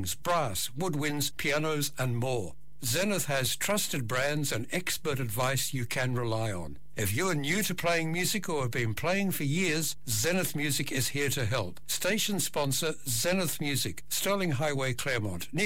strings, brass, woodwinds, pianos, and more. Zenith has trusted brands and expert advice you can rely on. If you are new to playing music or have been playing for years, Zenith Music is here to help. Station sponsor Zenith Music, Sterling Highway, Claremont.